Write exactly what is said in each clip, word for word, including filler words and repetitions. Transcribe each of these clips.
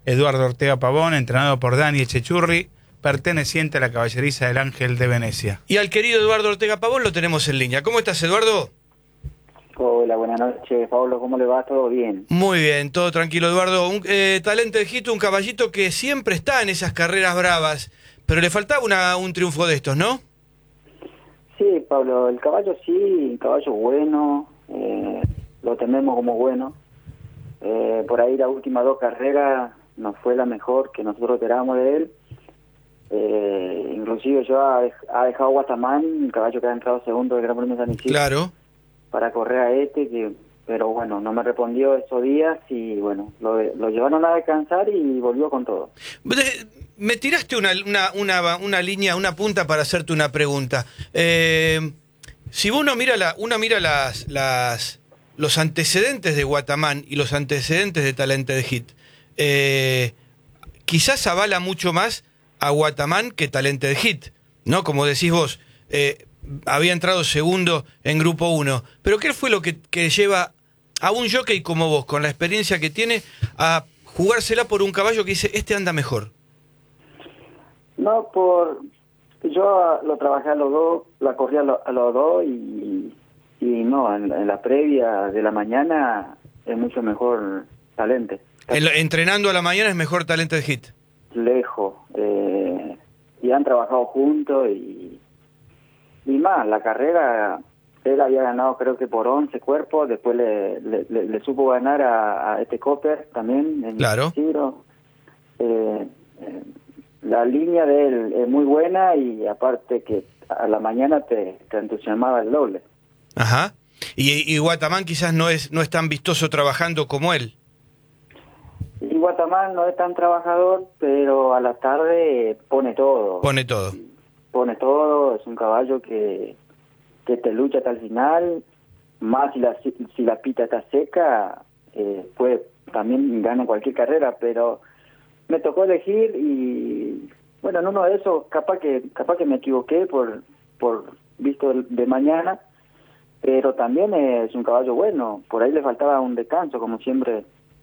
Eduardo Ortega Pavón, entrenado por Dani Echechurri, perteneciente a la caballeriza del Ángel de Venecia. Y al querido Eduardo Ortega Pavón lo tenemos en línea. ¿Cómo estás, Eduardo? Hola, buenas noches, Pablo, ¿cómo le va? ¿Todo bien? Muy bien, todo tranquilo, Eduardo. Un eh, talento de Hito, un caballito que siempre está en esas carreras bravas, pero le faltaba una, un triunfo de estos, ¿no? Sí, Pablo, el caballo sí, el caballo bueno, eh, lo tenemos como bueno. Eh, por ahí las últimas dos carreras no fue la mejor que nosotros esperábamos de él. Eh, inclusive yo ha, ha dejado Guatamán, el caballo que ha entrado segundo del Gran Premio de San Isidro. Claro. Para correr a este, que pero bueno, no me respondió esos días y bueno, lo, lo llevaron a descansar y volvió con todo. Me tiraste una, una, una, una línea, una punta para hacerte una pregunta. Eh, si uno mira, la, uno mira las, las, los antecedentes de Guatamán y los antecedentes de Talented Hit, eh, quizás avala mucho más a Guatamán que Talented Hit, ¿no? Como decís vos, eh, había entrado segundo en Grupo uno. Pero ¿qué fue lo que, que lleva a un jockey como vos, con la experiencia que tiene, a jugársela por un caballo que dice, este anda mejor? No, por yo lo trabajé a los dos, la corrí a, lo, a los dos y, y no, en, en la previa de la mañana es mucho mejor Talente. En, entrenando a la mañana es mejor Talented Hit. Lejos. Eh, y han trabajado juntos y, y más, la carrera, él había ganado creo que por once cuerpos, después le, le, le, le supo ganar a, a este Copper también. En claro. Ciro. Eh, eh, La línea de él es muy buena y aparte que a la mañana te, te entusiasmaba el doble. Ajá. Y, y Guatamán quizás no es no es tan vistoso trabajando como él. Y Guatamán no es tan trabajador, pero a la tarde pone todo. Pone todo. Pone todo, es un caballo que, que te lucha hasta el final, más si la, si la pita está seca, eh, puede también gana cualquier carrera, pero me tocó elegir y bueno, en uno de esos capaz que capaz que me equivoqué por por visto de, de mañana, pero también es un caballo bueno, por ahí le faltaba un descanso, como siempre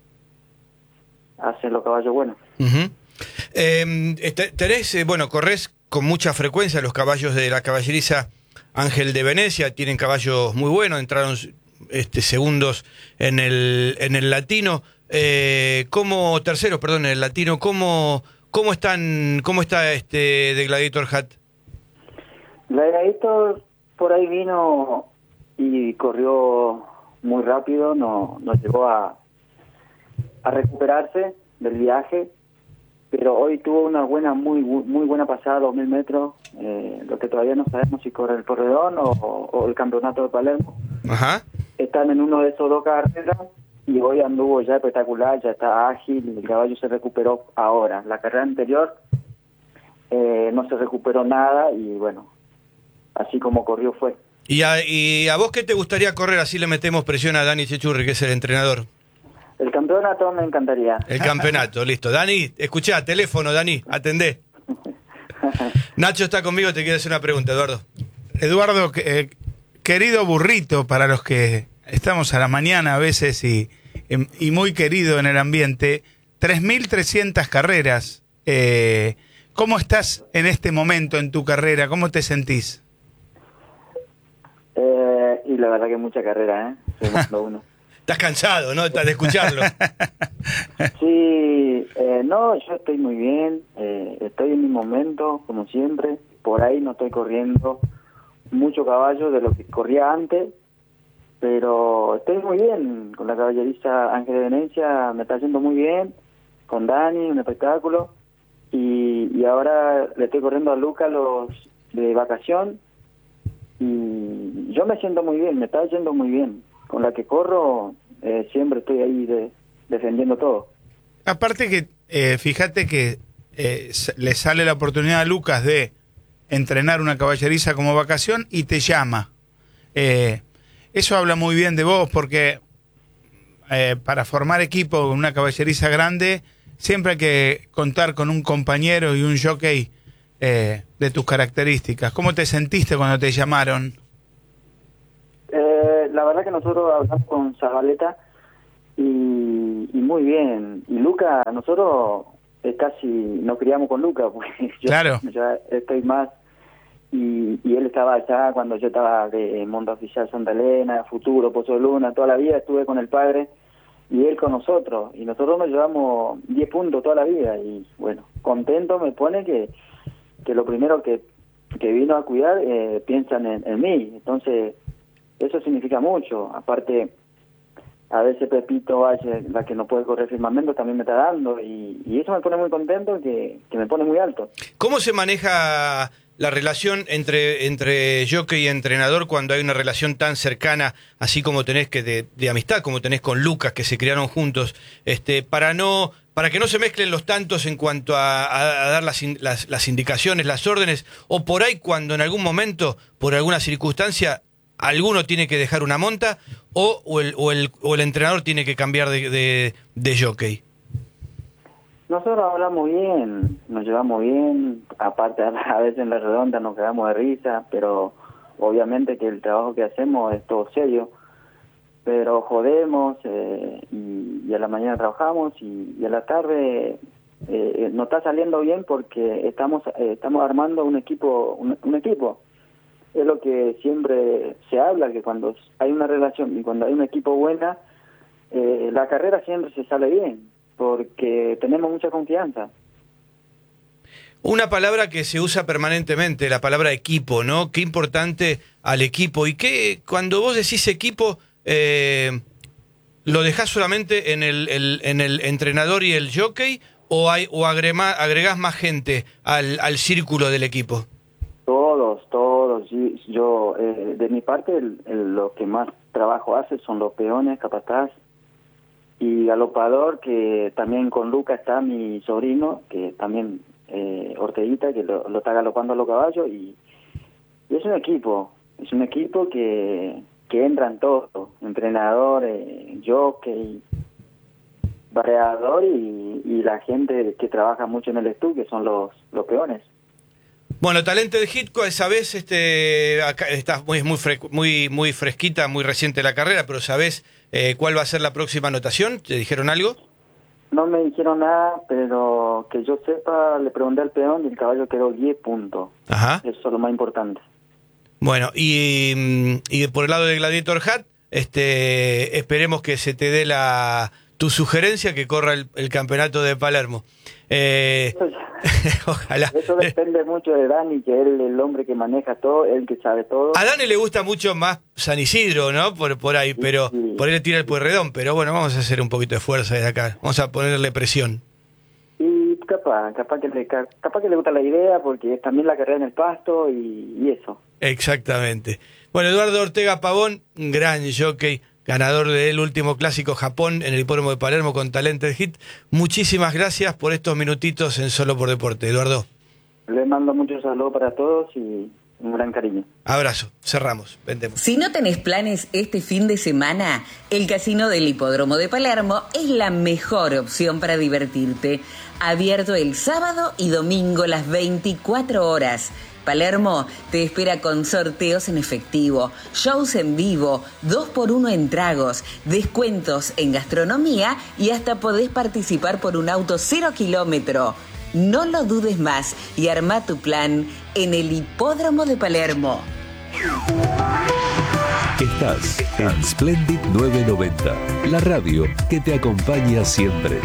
hacen los caballos buenos. Uh-huh. eh, tenés, eh, bueno, corres con mucha frecuencia los caballos de la caballeriza Ángel de Venecia, tienen caballos muy buenos, entraron este, segundos en el en el latino. Eh, como tercero, perdón, en el latino, ¿cómo, cómo están, cómo está este de Gladiator Hat? Gladiator por ahí vino y corrió muy rápido, no, no llegó a, a recuperarse del viaje, pero hoy tuvo una buena, muy muy buena pasada, dos mil metros, eh, lo que todavía no sabemos si corre el Corredón o, o el Campeonato de Palermo. Ajá. Están en uno de esos dos carreras. Y hoy anduvo ya espectacular, ya está ágil, el caballo se recuperó ahora. La carrera anterior eh, no se recuperó nada y bueno, así como corrió fue. ¿Y a, ¿Y a vos qué te gustaría correr? Así le metemos presión a Dani Echechurri, que es el entrenador. El campeonato me encantaría. El campeonato, listo. Dani, escuchá, teléfono, Dani, atendé. Nacho está conmigo, te quiere hacer una pregunta, Eduardo. Eduardo, eh, querido burrito para los que estamos a la mañana a veces y, y muy querido en el ambiente, tres mil trescientas carreras. Eh, ¿Cómo estás en este momento en tu carrera? ¿Cómo te sentís? Eh, y la verdad que mucha carrera, ¿eh? Segundo uno. Estás cansado, ¿no? Estás de escucharlo. Sí, eh, no, yo estoy muy bien, eh, estoy en mi momento, como siempre. Por ahí no estoy corriendo mucho caballo de lo que corría antes, pero estoy muy bien con la caballeriza Ángel de Venecia, me está yendo muy bien, con Dani, un espectáculo, y, y ahora le estoy corriendo a Luca los de vacación, y yo me siento muy bien, me está yendo muy bien, con la que corro eh, siempre estoy ahí de, defendiendo todo. Aparte que, eh, fíjate que eh, le sale la oportunidad a Lucas de entrenar una caballeriza como vacación y te llama. Eh, Eso habla muy bien de vos porque eh, para formar equipo con una caballeriza grande siempre hay que contar con un compañero y un jockey eh, de tus características. ¿Cómo te sentiste cuando te llamaron? Eh, la verdad que nosotros hablamos con Zabaleta y y, y muy bien. Y Luca, nosotros eh, casi nos criamos con Luca, porque yo Claro. ya estoy más, y, y él estaba allá cuando yo estaba de Mundo Oficial Santa Elena, Futuro, Pozo de Luna, toda la vida estuve con el padre y él con nosotros, y nosotros nos llevamos diez puntos toda la vida, y bueno, contento me pone que, que lo primero que, que vino a cuidar eh, piensan en, en mí, entonces eso significa mucho. Aparte, a veces Pepito Valle, la que no puede correr firmamento, también me está dando, y, y eso me pone muy contento, que, que me pone muy alto. ¿Cómo se maneja la relación entre, entre jockey y entrenador cuando hay una relación tan cercana, así como tenés que de, de amistad, como tenés con Lucas, que se criaron juntos, este, para no, para que no se mezclen los tantos en cuanto a, a, a dar las, las, las indicaciones, las órdenes, o por ahí cuando en algún momento, por alguna circunstancia, alguno tiene que dejar una monta, o, o, el, o, el, o el entrenador tiene que cambiar de, de, de jockey? Nosotros hablamos bien, nos llevamos bien, aparte a veces en la redonda nos quedamos de risa, pero obviamente que el trabajo que hacemos es todo serio, pero jodemos eh, y, y a la mañana trabajamos y, y a la tarde eh, nos está saliendo bien porque estamos eh, estamos armando un equipo un, un equipo. Es lo que siempre se habla, que cuando hay una relación y cuando hay un equipo buena, eh, la carrera siempre se sale bien, porque tenemos mucha confianza. Una palabra que se usa permanentemente, la palabra equipo, ¿no? Qué importante al equipo. Y que cuando vos decís equipo, eh, ¿lo dejás solamente en el, el, en el entrenador y el jockey o, hay, o agrema, agregás más gente al, al círculo del equipo? Todos, todos. Yo, eh, de mi parte, el, el, lo que más trabajo hace son los peones, capataz, y galopador, que también con Luca está mi sobrino, que también eh, Orteguita, que lo, lo está galopando a los caballos, y, y es un equipo, es un equipo que, que entran todos, entrenador, eh, jockey, variador y, y la gente que trabaja mucho en el estudio, que son los, los peones. Bueno, Talented Hit, sabés, este, acá estás muy, muy, fre muy, muy fresquita, muy reciente la carrera, pero ¿sabés eh, cuál va a ser la próxima anotación? ¿Te dijeron algo? No me dijeron nada, pero que yo sepa, le pregunté al peón y el caballo quedó diez puntos. Ajá. Eso es lo más importante. Bueno, y, y por el lado de Gladiator Hat, este, esperemos que se te dé la tu sugerencia que corra el, el campeonato de Palermo. Eh, Eso, ojalá. Eso depende mucho de Dani, que él es el hombre que maneja todo, él que sabe todo. A Dani le gusta mucho más San Isidro, ¿no? Por, por ahí, pero sí. Por ahí le tira el Pueyrredón. Pero bueno, vamos a hacer un poquito de fuerza desde acá. Vamos a ponerle presión. Y capaz, capaz que le, capaz que le gusta la idea, porque es también la carrera en el pasto y, y eso. Exactamente. Bueno, Eduardo Ortega Pavón, gran jockey, ganador del último clásico Japón en el hipódromo de Palermo con Talented Hit. Muchísimas gracias por estos minutitos en Solo por Deporte, Eduardo. Le mando muchos saludos para todos y un gran cariño. Abrazo, cerramos, vendemos. Si no tenés planes este fin de semana, el Casino del Hipódromo de Palermo es la mejor opción para divertirte. Abierto el sábado y domingo las veinticuatro horas. Palermo te espera con sorteos en efectivo, shows en vivo, dos por uno en tragos, descuentos en gastronomía y hasta podés participar por un auto cero kilómetro. No lo dudes más y arma tu plan en el Hipódromo de Palermo. Estás en Splendid novecientos noventa, la radio que te acompaña siempre.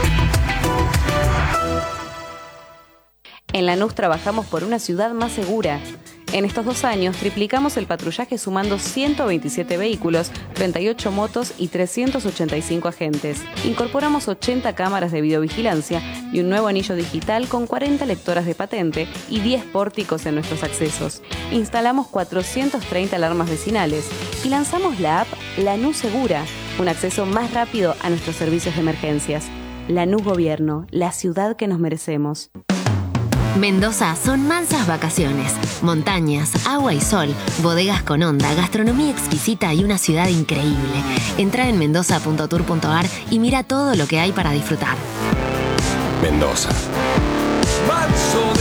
En Lanús trabajamos por una ciudad más segura. En estos dos años triplicamos el patrullaje sumando ciento veintisiete vehículos, treinta y ocho motos y trescientos ochenta y cinco agentes. Incorporamos ochenta cámaras de videovigilancia y un nuevo anillo digital con cuarenta lectoras de patente y diez pórticos en nuestros accesos. Instalamos cuatrocientas treinta alarmas vecinales y lanzamos la app Lanús Segura, un acceso más rápido a nuestros servicios de emergencias. Lanús Gobierno, la ciudad que nos merecemos. Mendoza son mansas vacaciones, montañas, agua y sol, bodegas con onda, gastronomía exquisita y una ciudad increíble. Entra en mendoza punto tour punto ar y mira todo lo que hay para disfrutar. Mendoza. Manso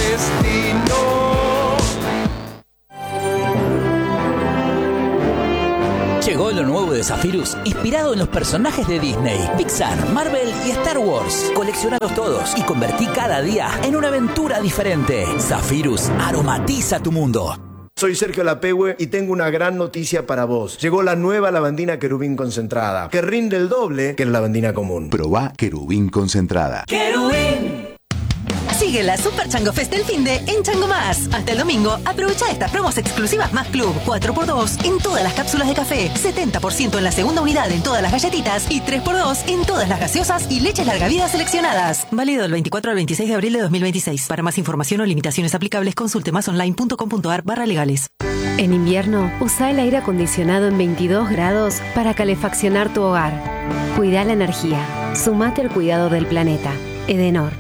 destino. Llegó Llegó lo nuevo de Zephyrus, inspirado en los personajes de Disney, Pixar, Marvel y Star Wars. Coleccionalos todos y convertí cada día en una aventura diferente. Zephyrus, aromatiza tu mundo. Soy Sergio Lapehue y tengo una gran noticia para vos. Llegó la nueva lavandina Querubín concentrada, que rinde el doble que la lavandina común. Probá Querubín concentrada. ¡Querubín! Sigue la Super Chango Fest del finde en Chango Más. Hasta el domingo, aprovecha estas promos exclusivas Más Club. cuatro por dos en todas las cápsulas de café, setenta por ciento en la segunda unidad en todas las galletitas y tres por dos en todas las gaseosas y leches larga vida seleccionadas. Válido del veinticuatro al veintiséis de abril de dos mil veintiséis. Para más información o limitaciones aplicables, consulte másonline.com.ar barra legales. En invierno, usa el aire acondicionado en veintidós grados para calefaccionar tu hogar. Cuida la energía. Sumate al cuidado del planeta. Edenor.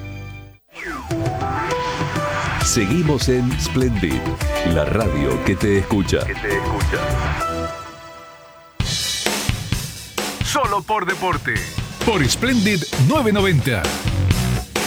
Seguimos en Splendid, la radio que te escucha. Que te escucha. Solo por deporte. Por Splendid novecientos noventa.